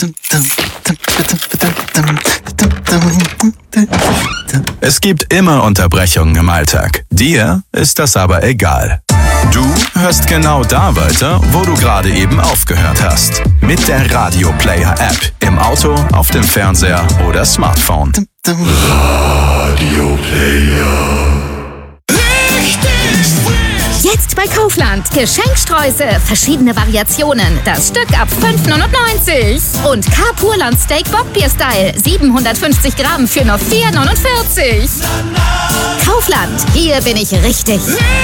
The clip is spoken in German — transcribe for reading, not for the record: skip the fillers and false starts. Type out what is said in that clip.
Es gibt immer Unterbrechungen im Alltag. Dir ist das aber egal. Du hörst genau da weiter, wo du gerade eben aufgehört hast. Mit der Radio Player App. Im Auto, auf dem Fernseher oder Smartphone. Radio Player. Jetzt bei Kaufland. Geschenksträuße, verschiedene Variationen. Das Stück ab 5,99. Und Carpurland Steak Bockbier-Style. 750 Gramm für nur 4,49. Kaufland. Hier bin ich richtig.